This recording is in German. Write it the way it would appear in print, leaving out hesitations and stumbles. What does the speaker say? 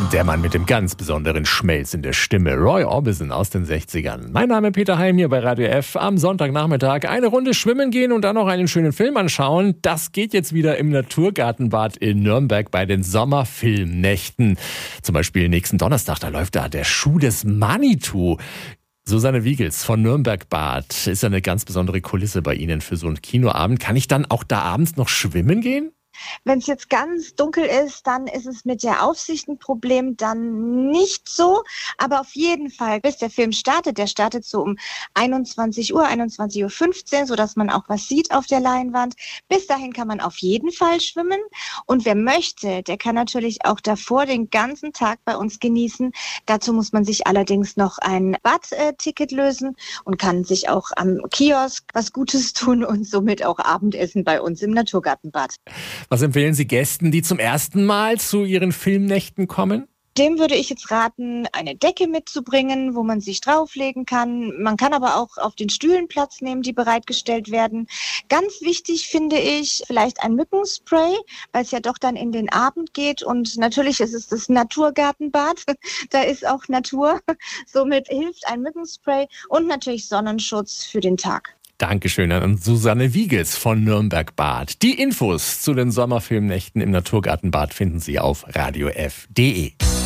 Der Mann mit dem ganz besonderen Schmelz in der Stimme, Roy Orbison aus den 60ern. Mein Name ist Peter Heim hier bei Radio F. Am Sonntagnachmittag eine Runde schwimmen gehen und dann noch einen schönen Film anschauen. Das geht jetzt wieder im Naturgartenbad in Nürnberg bei den Sommerfilmnächten. Zum Beispiel nächsten Donnerstag, da läuft da der Schuh des Manitou. Susanne Wiegels von Nürnberg Bad. Ist ja eine ganz besondere Kulisse bei Ihnen für so einen Kinoabend. Kann ich dann auch da abends noch schwimmen gehen? Wenn es jetzt ganz dunkel ist, dann ist es mit der Aufsicht ein Problem, dann nicht so. Aber auf jeden Fall, bis der Film startet, der startet so um 21 Uhr, 21:15 Uhr, sodass man auch was sieht auf der Leinwand. Bis dahin kann man auf jeden Fall schwimmen. Und wer möchte, der kann natürlich auch davor den ganzen Tag bei uns genießen. Dazu muss man sich allerdings noch ein Badticket lösen und kann sich auch am Kiosk was Gutes tun und somit auch Abendessen bei uns im Naturgartenbad. Was empfehlen Sie Gästen, die zum ersten Mal zu Ihren Filmnächten kommen? Dem würde ich jetzt raten, eine Decke mitzubringen, wo man sich drauflegen kann. Man kann aber auch auf den Stühlen Platz nehmen, die bereitgestellt werden. Ganz wichtig finde ich vielleicht ein Mückenspray, weil es ja doch dann in den Abend geht. Und natürlich ist es das Naturgartenbad. Da ist auch Natur. Somit hilft ein Mückenspray und natürlich Sonnenschutz für den Tag. Dankeschön an Susanne Wiegels von Nürnberg Bad. Die Infos zu den Sommerfilmnächten im Naturgartenbad finden Sie auf radiof.de.